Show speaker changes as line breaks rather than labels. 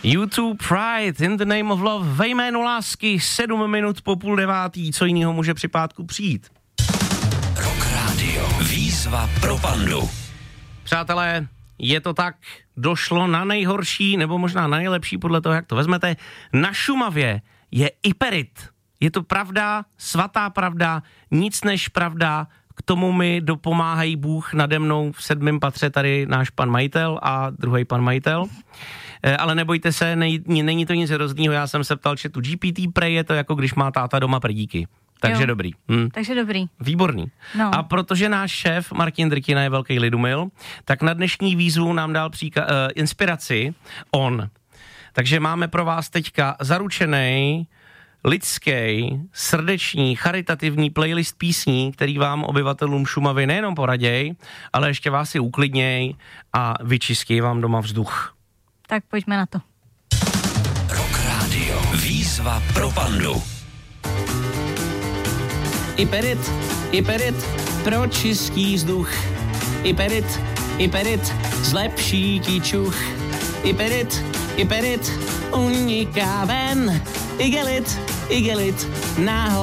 YouTube Pride in the name of love ve jménu lásky 7 minut po 8:30. Co jiného může při pátku přijít?
Rock Radio. Výzva pro pandu.
Přátelé, je to tak, došlo na nejhorší, nebo možná na nejlepší, podle toho, jak to vezmete. Na Šumavě je Iperit. Je to pravda, svatá pravda, nic než pravda. K tomu mi dopomáhají Bůh nade mnou v 7. patře, tady náš pan majitel a druhý pan majitel. Ale nebojte se, není to nic hroznýho, já jsem se ptal chatu GPT, prej je to jako když má táta doma prdíky. Takže jo, dobrý.
Takže dobrý.
Výborný.
No.
A protože náš šéf Martin Drtina je velký lidumil, tak na dnešní výzvu nám dal inspiraci on. Takže máme pro vás teďka zaručený lidský, srdeční, charitativní playlist písní, který vám obyvatelům Šumavy nejenom poraděj, ale ještě vás i uklidněj a vyčistí vám doma vzduch.
Tak pojďme na to.
Rock Radio. Výzva pro pandu.
Iperit, pro čistý vzduch. Iperit, zlepší ti čuch. Iperit, uniká ven. Igelit, náhod.